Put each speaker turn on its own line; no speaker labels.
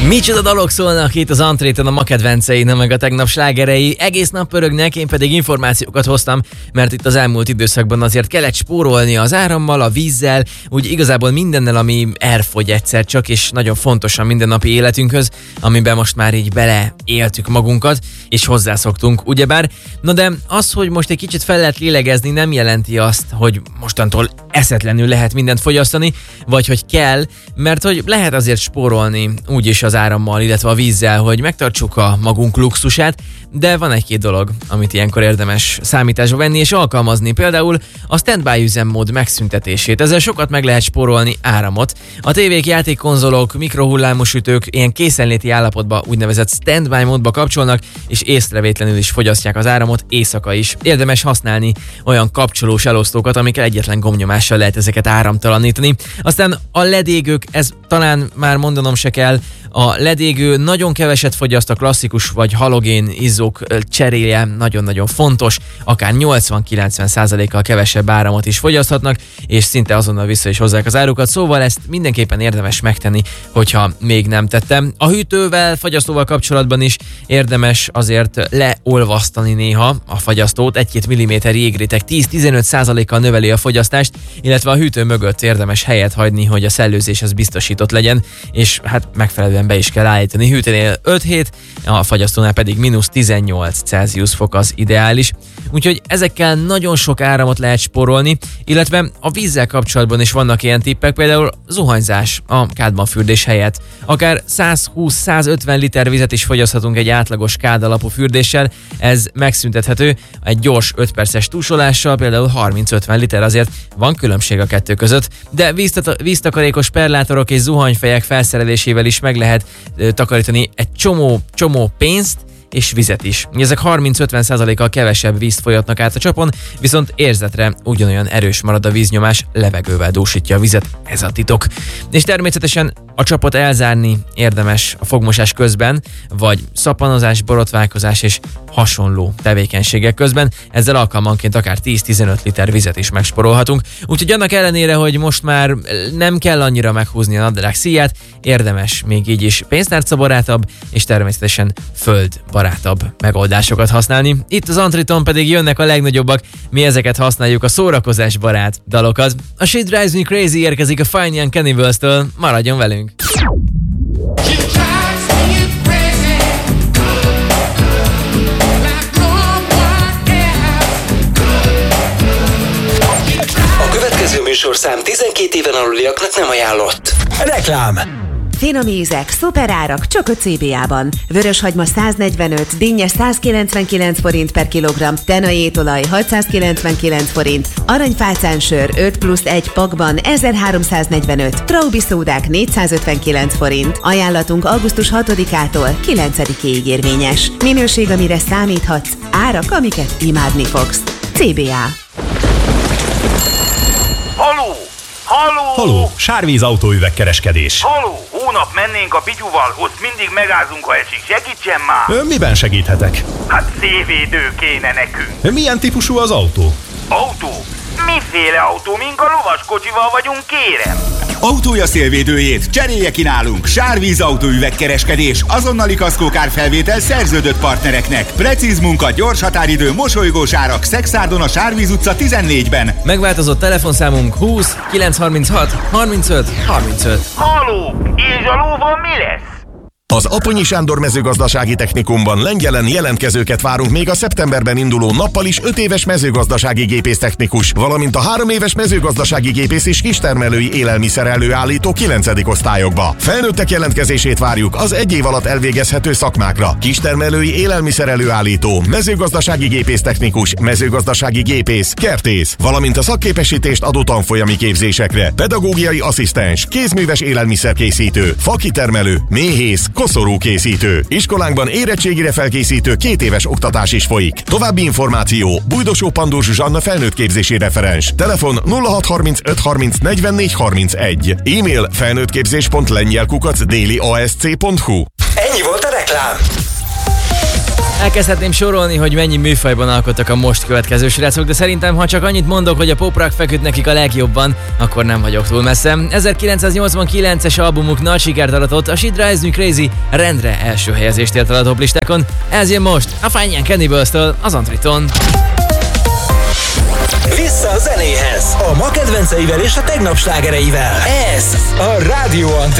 Micsoda dalok szólnak itt az Antréton, a ma kedvencei, nem meg a tegnap slágerei. Egész nap pörögnek, én pedig információkat hoztam, mert itt az elmúlt időszakban azért kellett spórolni az árammal, a vízzel, úgy igazából mindennel, ami elfogy egyszer csak, és nagyon fontosan mindennapi életünkhöz, amiben most már így beleéltük magunkat, és hozzászoktunk, ugyebár. Na de az, hogy most egy kicsit fel lehet lélegezni, nem jelenti azt, hogy mostantól eszetlenül lehet mindent fogyasztani, vagy hogy kell, mert hogy lehet azért spórolni úgyis az árammal, illetve a vízzel, hogy megtartsuk a magunk luxusát, de van egy-két dolog, amit ilyenkor érdemes számításba venni és alkalmazni, például a standby üzemmód megszüntetését. Ezzel sokat meg lehet spórolni áramot. A tévék, játékkonzolok, mikrohullámosütők ilyen készenléti állapotba, úgynevezett standby módba kapcsolnak, és észrevétlenül is fogyasztják az áramot éjszaka is. Érdemes használni olyan kapcsolós elosztókat, amikkel egyetlen gombnyomással lehet ezeket áramtalanítani. Aztán a ledégők, ez talán már mondanom se kell, a ledégő nagyon keveset fogyaszt, a klasszikus vagy halogén izzók cseréje nagyon-nagyon fontos, akár 80-90%-kal kevesebb áramot is fogyaszthatnak, és szinte azonnal vissza is hozzák az árukat, szóval ezt mindenképpen érdemes megtenni, hogyha még nem tettem. A hűtővel, fagyasztóval kapcsolatban is érdemes azért leolvasztani néha a fagyasztót, 1-2 mm jégréteg 10-15%-kal növeli a fogyasztást, illetve a hűtő mögött érdemes helyet hagyni, hogy a szellőzés az biztosított legyen, és hát megfelelően be is kell állítani. Hűtőnél 5 hét, a fagyasztónál pedig -18 Celsius fok az ideális. Úgyhogy ezekkel nagyon sok áramot lehet spórolni, illetve a vízzel kapcsolatban is vannak ilyen tippek, például zuhanyzás a kádban fürdés helyett. Akár 120-150 liter vizet is fogyaszthatunk egy átlagos kád alapú fürdéssel, ez megszüntethető egy gyors 5 perces túsolással, például 30-50 liter, azért van különbség a kettő között, de víztakarékos perlátorok és zuhanyfejek felszerelésével is meg lehet takarítani egy csomó pénzt és vizet is. Ezek 30-50%-kal kevesebb vízt folyatnak át a csapon, viszont érzetre ugyanolyan erős marad a víznyomás, levegővel dúsítja a vizet, ez a titok. És természetesen a csapot elzárni érdemes a fogmosás közben, vagy szappanozás, borotválkozás és hasonló tevékenységek közben, ezzel alkalmanként akár 10-15 liter vizet is megsporolhatunk. Úgyhogy annak ellenére, hogy most már nem kell annyira meghúzni a nadrág szíját, érdemes még így is pénztárcabarátabb és természetesen földbarátabb megoldásokat használni. Itt az Antréton pedig jönnek a legnagyobbak, mi ezeket használjuk, a szórakozásbarát dalokat. A She Drives Me Crazy érkezik a Fine Young Cannibals-től, maradjon velünk!
A következő műsorszám 12 éven aluliaknak nem ajánlott. Reklám!
Finom ízek, szuper árak, csak a CBA-ban. Vöröshagyma 145, dinnye 199 forint per kilogramm, tenai étolaj 699 forint, aranyfácánsör 5+1 pakban 1345, Traubi szódák 459 forint. Ajánlatunk augusztus 6-ától 9-ig érvényes. Minőség, amire számíthatsz, árak, amiket imádni fogsz. CBA.
Haló! Haló!
Haló, Sárvíz autóüvegkereskedés.
Haló! Hónap mennénk a bityúval, ott mindig megázunk, ha esik. Segítsen már!
Miben segíthetek?
Hát szélvédő kéne nekünk.
Milyen típusú az autó?
Autó? Miféle autó? Mink a lovaskocsival vagyunk, kérem?
Autója szélvédőjét cserélje ki nálunk. Sárvíz autóüvegkereskedés. Azonnali kaszkókárfelvétel szerződött partnereknek. Precíz munka, gyors határidő, mosolygós árak. Szexárdon a Sárvíz utca 14-ben.
Megváltozott telefonszámunk 20 936 35 35.
Haló! És a lóval mi lesz?
Az Aponyi Sándor mezőgazdasági technikumban Lengyelen jelentkezőket várunk még a szeptemberben induló nappal is 5 éves mezőgazdasági gépésztechnikus, valamint a 3 éves mezőgazdasági gépész és kistermelői élelmiszer előállító 9. osztályokba. Felnőttek jelentkezését várjuk az 1 év alatt elvégezhető szakmákra. Kistermelői élelmiszer előállító, mezőgazdasági gépésztechnikus, mezőgazdasági gépész, kertész, valamint a szakképesítést adó tanfolyami képzésekre. Pedagógiai asszisztens, kézműves élelmiszerkészítő, fakitermelő, méhész, koszorúkészítő. Iskolánkban érettségire felkészítő 2 éves oktatás is folyik. További információ: Bújdosó Pandor Zsuzsanna felnőttképzési referens. Telefon 0635 30 44 31. E-mail felnőttképzés.lengyelkukac@dailyasc.hu.
Ennyi volt a reklám.
Elkezdhetném sorolni, hogy mennyi műfajban alkottak a most következő srácok, de szerintem, ha csak annyit mondok, hogy a pop-rock feküdt nekik a legjobban, akkor nem vagyok túl messze. 1989-es albumuk nagy sikert aratott, a She Drives Me Crazy rendre első helyezést ért el a toplistákon. Ez jön most a Fine Young Cannibals-től az Antriton.
Vissza a zenéhez, a ma kedvenceivel és a tegnap slágereivel. Ez a Rádió Antri.